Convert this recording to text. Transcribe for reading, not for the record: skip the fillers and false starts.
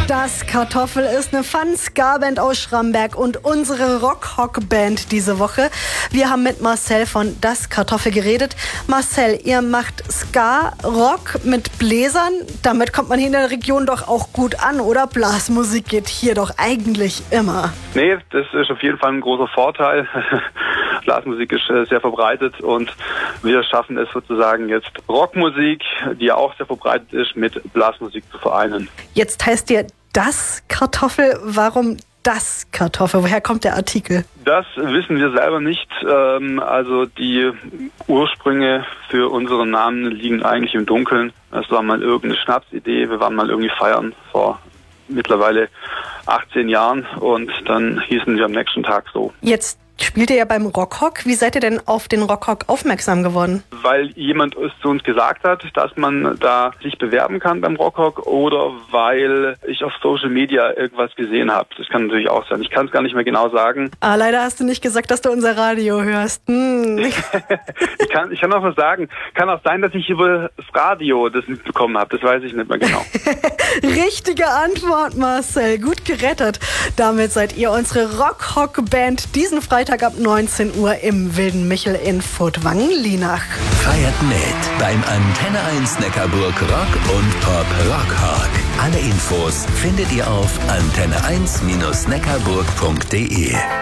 Das Kartoffel ist eine Fun-Ska-Band aus Schramberg und unsere Rock-Hock-Band diese Woche. Wir haben mit Marcel von Das Kartoffel geredet. Marcel, ihr macht Ska-Rock mit Bläsern. Damit kommt man hier in der Region doch auch gut an, oder? Blasmusik geht hier doch eigentlich immer. Nee, das ist auf jeden Fall ein großer Vorteil. Blasmusik ist sehr verbreitet und wir schaffen es sozusagen jetzt Rockmusik, die ja auch sehr verbreitet ist, mit Blasmusik zu vereinen. Jetzt heißt ihr Das Kartoffel. Warum Das Kartoffel? Woher kommt der Artikel? Das wissen wir selber nicht. Also die Ursprünge für unseren Namen liegen eigentlich im Dunkeln. Es war mal irgendeine Schnapsidee. Wir waren mal irgendwie feiern vor mittlerweile 18 Jahren und dann hießen wir am nächsten Tag so. Jetzt spielt ihr ja beim Rockhock. Wie seid ihr denn auf den Rockhock aufmerksam geworden? Weil jemand es zu uns gesagt hat, dass man da sich bewerben kann beim Rockhock oder weil ich auf Social Media irgendwas gesehen habe. Das kann natürlich auch sein. Ich kann es gar nicht mehr genau sagen. Leider hast du nicht gesagt, dass du unser Radio hörst. Ich kann auch was sagen. Kann auch sein, dass ich über das Radio das mitbekommen habe. Das weiß ich nicht mehr genau. Richtige Antwort, Marcel. Gut gerettet. Damit seid ihr unsere Rockhock-Band diesen Freitag ab 19 Uhr im Wilden Michel in Furtwangen-Lienach. Feiert mit beim Antenne 1 Neckarburg Rock und Pop Rockhock. Alle Infos findet ihr auf antenne1-neckarburg.de.